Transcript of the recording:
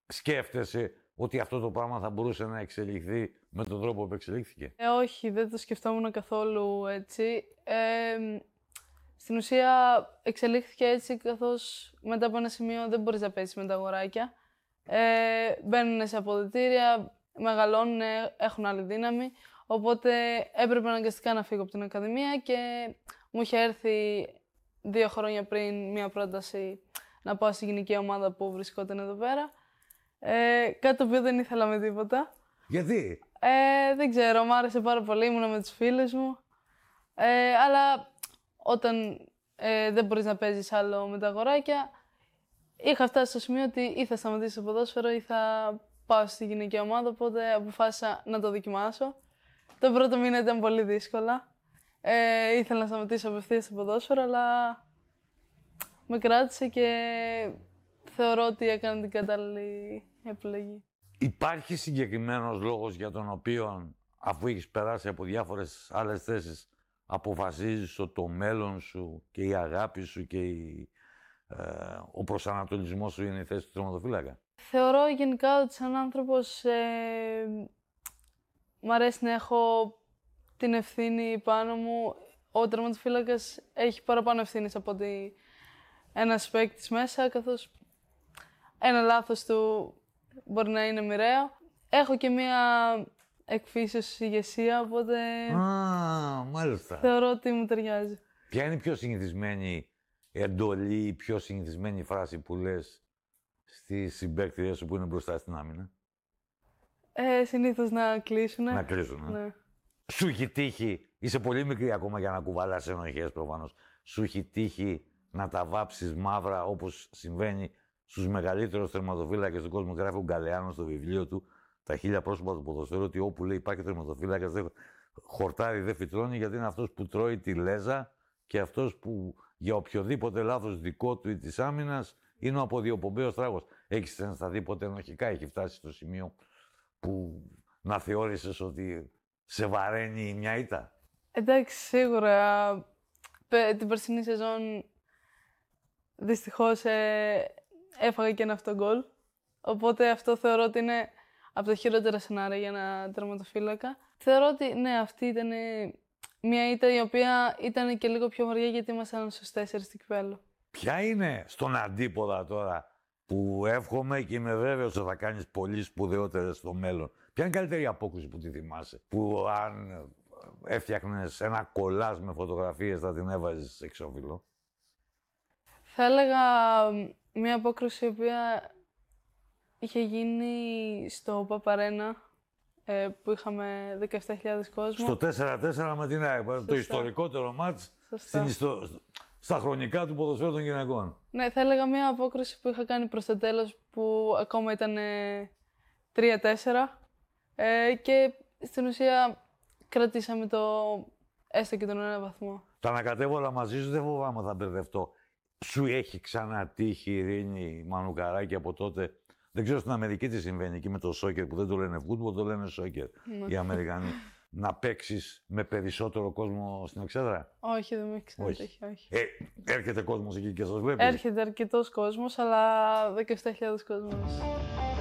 Σκέφτεσαι ότι αυτό το πράγμα θα μπορούσε να εξελιχθεί με τον τρόπο που εξελίχθηκε? Όχι, δεν το σκεφτόμουν καθόλου έτσι. Στην ουσία εξελίχθηκε έτσι καθώς μετά από ένα σημείο δεν μπορείς να παίζεις με τα αγοράκια. Μπαίνουν σε αποδυτήρια, μεγαλώνουν, έχουν άλλη δύναμη. Οπότε έπρεπε αναγκαστικά να φύγω από την Ακαδημία και μου είχε έρθει 2 χρόνια πριν μια πρόταση να πάω στη γυναική ομάδα που βρισκόταν εδώ πέρα. Κάτι το οποίο δεν ήθελα με τίποτα. Γιατί? Δεν ξέρω, μου άρεσε πάρα πολύ, ήμουνα με τους φίλους μου. Αλλά όταν δεν μπορείς να παίζεις άλλο με τα αγοράκια, είχα φτάσει στο σημείο ότι ή θα σταματήσω το ποδόσφαιρο ή θα πάω στη γυναική ομάδα, οπότε αποφάσισα να το δοκιμάσω. Το πρώτο μήνα ήταν πολύ δύσκολα. Ήθελα να σταματήσω απευθείας το ποδόσφαιρο, αλλά με κράτησε και θεωρώ ότι έκανα την κατάλληλη επιλογή. Υπάρχει συγκεκριμένος λόγος για τον οποίο, αφού έχεις περάσει από διάφορες άλλες θέσεις, αποφασίζεις ότι το μέλλον σου και η αγάπη σου και ο προσανατολισμός σου είναι η θέση του τερματοφύλακα? Θεωρώ γενικά ότι σαν άνθρωπος μ' αρέσει να έχω την ευθύνη πάνω μου. Ο τερματοφύλακας έχει παραπάνω ευθύνες από ότι ένας παίκτης μέσα, καθώς ένα λάθος του μπορεί να είναι μοιραίο. Έχω και μία εκφύσεως ηγεσία, οπότε μάλιστα. θεωρώ ότι μου ταιριάζει. Ποια είναι η πιο συνηθισμένη εντολή, η πιο συνηθισμένη φράση που λες στις συμπαίκτριές σου που είναι μπροστά στην άμυνα? Συνήθως να κλείσουνε. Να κλείσουνε. Ναι. Σου έχει τύχει, είσαι πολύ μικρή ακόμα για να κουβαλάς ενοχές προφανώς, σου έχει τύχει να τα βάψεις μαύρα όπως συμβαίνει στους μεγαλύτερους τερματοφύλακες του κόσμου? Γράφει ο Γκαλεάνος στο βιβλίο του «Τα 1000 πρόσωπα του ποδοσφαίρου» ότι όπου λέει υπάρχει τερματοφύλακας, χορτάρι δεν φυτρώνει, γιατί είναι αυτός που τρώει τη λέζα και αυτός που για οποιοδήποτε λάθος δικό του ή της άμυνας είναι ο αποδιοπομπαίος τράγος. Έχεις ενσταθεί ποτέ ενοχικά? Έχει φτάσει στο σημείο που να θεώρησες ότι σε βαραίνει μια ήττα? Εντάξει, σίγουρα. Την περσινή σεζόν δυστυχώς έφαγα και ένα αυτογκόλ. Οπότε αυτό θεωρώ ότι είναι από τα χειρότερα σενάρια για ένα τερματοφύλακα. Θεωρώ ότι ναι, αυτή ήταν μια ήττα η οποία ήταν και λίγο πιο βαριά, γιατί ήμασταν στους 4 στο κυπέλλο. Ποια είναι στον αντίποδα τώρα που εύχομαι και είμαι βέβαιος ότι θα κάνεις πολύ σπουδαιότερες στο μέλλον? Ποια είναι η καλύτερη απόκριση που τη θυμάσαι, που αν έφτιαχνες ένα κολάζ με φωτογραφίες θα την έβαζες σε εξώφυλλο? Θα έλεγα μια απόκριση η οποία είχε γίνει στο Παπαρένα, που είχαμε 17.000 κόσμο. Στο 4-4 με την ΑΕΚ, το ιστορικότερο μάτς στα χρονικά του ποδοσφαίρου των γυναικών. Ναι, θα έλεγα μια απόκριση που είχα κάνει προς το τέλος, που ακόμα ήταν 3-4 και στην ουσία κρατήσαμε έστω και τον ένα βαθμό. Τα ανακατεύω όλα μαζί σου, δεν φοβάμαι θα μπερδευτώ. Σου έχει ξανατύχει, Ειρήνη Μανουκαράκη, από τότε? Δεν ξέρω στην Αμερική τι συμβαίνει εκεί με το σόκερ, που δεν το λένε football, το λένε σόκερ οι Αμερικανοί. Να παίξεις με περισσότερο κόσμο στην εξέδρα? Όχι, δεν με έχει ξανατύχει, όχι. Έρχεται κόσμος εκεί και σας βλέπει? Έρχεται αρκετός κόσμος, αλλά 17.000 κόσμος.